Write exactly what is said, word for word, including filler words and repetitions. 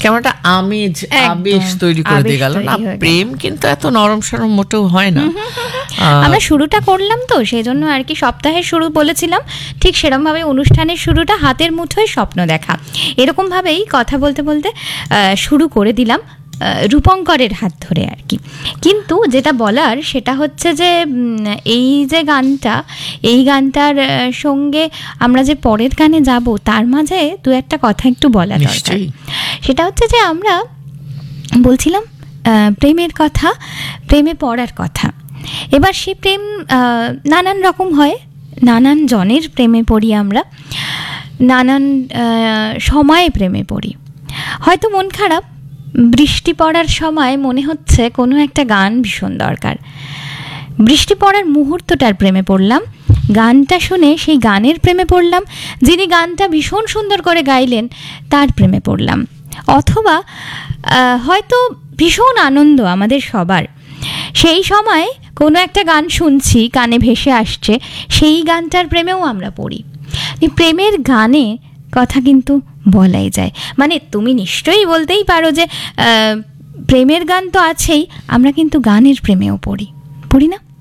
কেমন একটা আমেজ আবেশ তৈরি করে দিয়ে গেল না। প্রেম কিন্তু এত নরম সরম মোটেও হয় না। আমরা শুরুটা করলাম তো সেই জন্য আর কি, সপ্তাহের শুরু বলেছিলাম, ঠিক সেরকম ভাবে অনুষ্ঠানের শুরুটা হাতের মুঠোয় স্বপ্ন দেখা, এরকম ভাবেই কথা বলতে বলতে শুরু করে দিলাম রূপঙ্করের হাত ধরে আর কি। কিন্তু যেটা বলার সেটা হচ্ছে যে এই যে গানটা, এই গানটার সঙ্গে আমরা যে পরের গানে যাব তার মাঝে দু একটা কথা একটু বলা দরকার। সেটা হচ্ছে যে আমরা বলছিলাম প্রেমের কথা, প্রেমে পড়ার কথা। এবার সেই প্রেম নানান রকম হয়, নানান জনের প্রেমে পড়ি আমরা, নানান সময়ে প্রেমে পড়ি। হয়তো মন খারাপ, বৃষ্টি পড়ার সময় মনে হচ্ছে কোনো একটা গান ভীষণ দরকার, বৃষ্টি পড়ার মুহূর্তটার প্রেমে পড়লাম, গানটা শুনে সেই গানের প্রেমে পড়লাম, যিনি গানটা ভীষণ সুন্দর করে গাইলেন তার প্রেমে পড়লাম। অথবা হয়তো ভীষণ আনন্দ আমাদের সবার, সেই সময় কোনো একটা গান শুনছি, কানে ভেসে আসছে, সেই গানটার প্রেমেও আমরা পড়ি। প্রেমের গানে কথা কিন্তু বলাই যায়। মানে তুমি নিশ্চয়ই বলতেই পারো যে প্রেমের গান তো আছেই, আমরা কিন্তু গানের প্রেমেও পড়ি, পড়ি না?